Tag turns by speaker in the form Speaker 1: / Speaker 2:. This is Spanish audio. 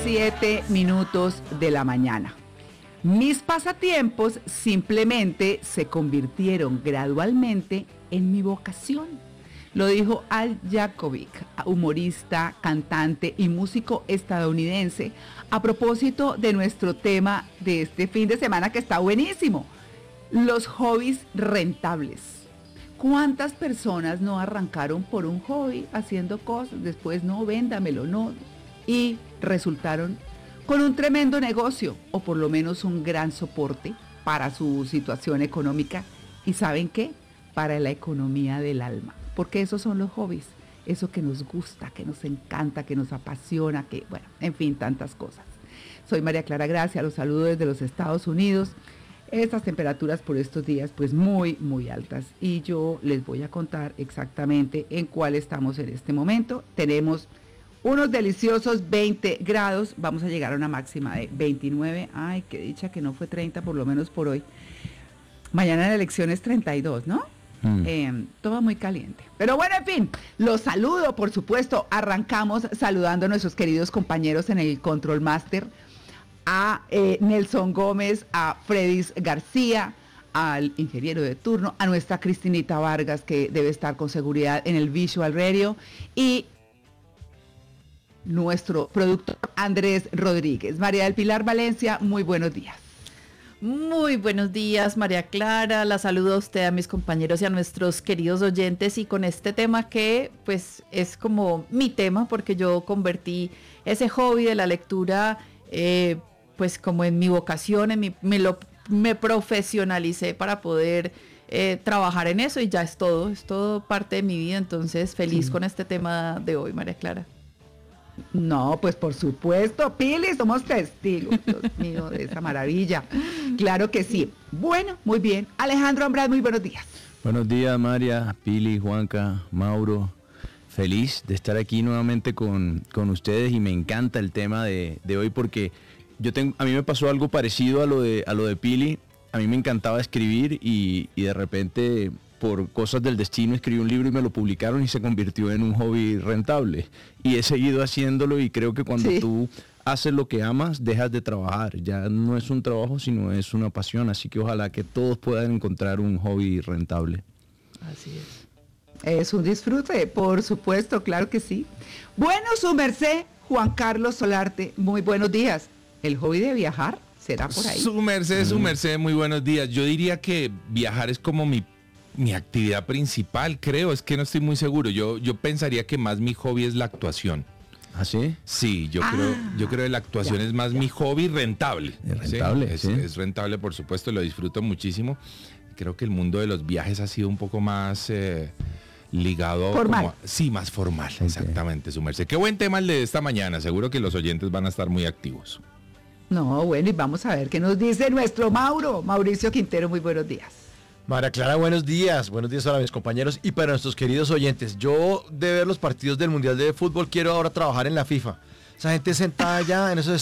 Speaker 1: 7:07 de la mañana. Mis pasatiempos simplemente se convirtieron gradualmente en mi vocación. Lo dijo Al Yankovic, humorista, cantante y músico estadounidense, a propósito de nuestro tema de este fin de semana que está buenísimo, los hobbies rentables. ¿Cuántas personas no arrancaron por un hobby haciendo cosas, después no, véndamelo, no, y resultaron con un tremendo negocio o por lo menos un gran soporte para su situación económica? ¿Y saben qué? Para la economía del alma, porque esos son los hobbies, eso que nos gusta, que nos encanta, que nos apasiona, que bueno, en fin, tantas cosas. Soy María Clara Gracia, los saludo desde los Estados Unidos. Estas temperaturas por estos días pues muy altas y yo les voy a contar exactamente en cuál estamos en este momento. Tenemos unos deliciosos 20 grados, vamos a llegar a una máxima de 29, ay, qué dicha que no fue 30 por lo menos por hoy. Mañana la elección es 32, ¿no? Todo muy caliente. Pero bueno, en fin, los saludo, por supuesto. Arrancamos saludando a nuestros queridos compañeros en el Control Master, a Nelson Gómez, a Fredis García, al ingeniero de turno, a nuestra Cristinita Vargas, que debe estar con seguridad en el Visual Radio, y nuestro productor Andrés Rodríguez. María del Pilar Valencia, muy buenos días.
Speaker 2: Muy buenos días, María Clara. La saludo a usted, a mis compañeros y a nuestros queridos oyentes, y con este tema que pues es como mi tema, porque yo convertí ese hobby de la lectura pues como en mi vocación, me profesionalicé para poder trabajar en eso, y ya es todo parte de mi vida. Entonces feliz con este tema de hoy, María Clara.
Speaker 1: No, pues por supuesto, Pili, somos testigos, Dios mío, de esa maravilla. Claro que sí. Bueno, muy bien. Alejandro Ambral, muy buenos días.
Speaker 3: Buenos días, María, Pili, Juanca, Mauro. Feliz de estar aquí nuevamente con ustedes, y me encanta el tema de hoy porque a mí me pasó algo parecido a lo de Pili. A mí me encantaba escribir y de repente, por cosas del destino, escribí un libro y me lo publicaron y se convirtió en un hobby rentable. Y he seguido haciéndolo, y creo que cuando tú haces lo que amas, dejas de trabajar. Ya no es un trabajo, sino es una pasión. Así que ojalá que todos puedan encontrar un hobby rentable.
Speaker 2: Así es.
Speaker 1: Es un disfrute, por supuesto, claro que sí. Bueno, su merced, Juan Carlos Solarte, muy buenos días. ¿El hobby de viajar será por ahí?
Speaker 4: Su merced, muy buenos días. Yo diría que viajar es como mi actividad principal, creo. Es que no estoy muy seguro. Yo pensaría que más mi hobby es la actuación.
Speaker 3: ¿Ah, sí?
Speaker 4: Sí, yo creo que la actuación es más mi hobby rentable.
Speaker 3: Es rentable,
Speaker 4: ¿sí? Es rentable, por supuesto, lo disfruto muchísimo. Creo que el mundo de los viajes ha sido un poco más ligado...
Speaker 1: Formal.
Speaker 4: Más formal, exactamente, su merced. Qué buen tema el de esta mañana. Seguro que los oyentes van a estar muy activos.
Speaker 1: No, bueno, y vamos a ver qué nos dice nuestro Mauricio Quintero, muy buenos días.
Speaker 5: María Clara, buenos días para mis compañeros y para nuestros queridos oyentes. Yo, de ver los partidos del Mundial de Fútbol, quiero ahora trabajar en la FIFA. Esa gente sentada allá en esos